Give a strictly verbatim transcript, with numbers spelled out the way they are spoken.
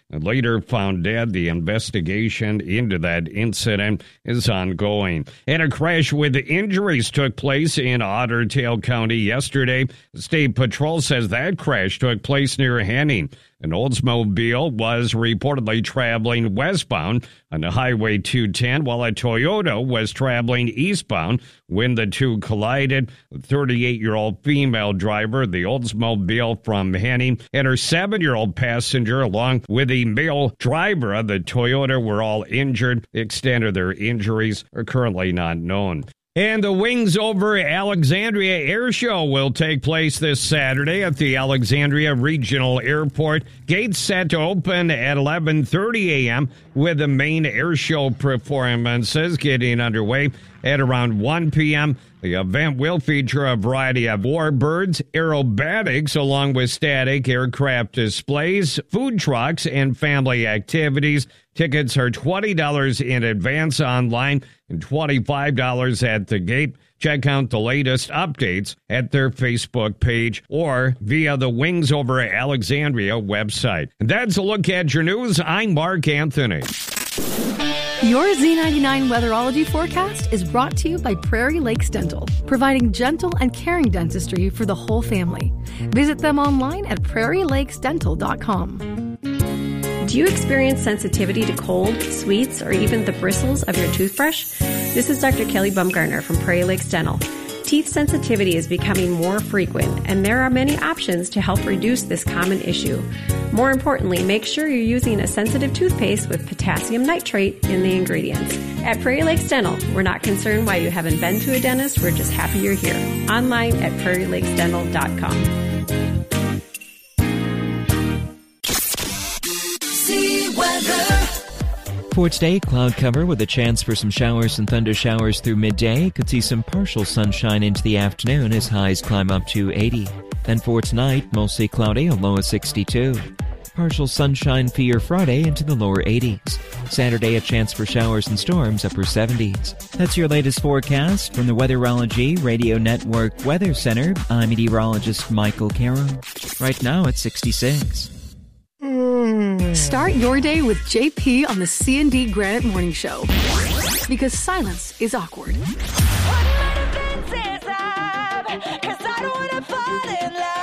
and later found dead. The investigation into that incident is ongoing. And a crash with injuries took place in Otter Tail County yesterday. State Patrol says that crash took place near Henning. An Oldsmobile was reportedly traveling westbound on the Highway two ten while a Toyota was traveling eastbound when the two collided. The thirty-eight-year-old female driver of the Oldsmobile from Henning and her seven-year-old passenger along with the male driver of the Toyota were all injured. The extent of their injuries are currently not known. And the Wings Over Alexandria Air Show will take place this Saturday at the Alexandria Regional Airport. Gates set to open at eleven thirty a.m. with the main air show performances getting underway at around one p.m. The event will feature a variety of warbirds, aerobatics, along with static aircraft displays, food trucks, and family activities. Tickets are twenty dollars in advance online and twenty-five dollars at the gate. Check out the latest updates at their Facebook page or via the Wings Over Alexandria website. And that's a look at your news. I'm Mark Anthony. Your Z ninety-nine weatherology forecast is brought to you by Prairie Lakes Dental, providing gentle and caring dentistry for the whole family. Visit them online at prairie lakes dental dot com. Do you experience sensitivity to cold, sweets, or even the bristles of your toothbrush? This is Doctor Kelly Bumgarner from Prairie Lakes Dental. Teeth sensitivity is becoming more frequent, and there are many options to help reduce this common issue. More importantly, make sure you're using a sensitive toothpaste with potassium nitrate in the ingredients. At Prairie Lakes Dental, we're not concerned why you haven't been to a dentist, we're just happy you're here. Online at prairie lakes dental dot com. For today, cloud cover with a chance for some showers and thunder showers through midday. Could see some partial sunshine into the afternoon as highs climb up to eighty. Then for tonight, mostly cloudy, a low of sixty-two. Partial sunshine for your Friday into the lower eighties. Saturday, a chance for showers and storms, upper seventies. That's your latest forecast from the Weatherology Radio Network Weather Center. I'm meteorologist Michael Caro. Right now, it's sixty-six. Start your day with J P on the C and D Granite Morning Show. Because silence is awkward. What might have been said, 'cause I don't wanna fall in love.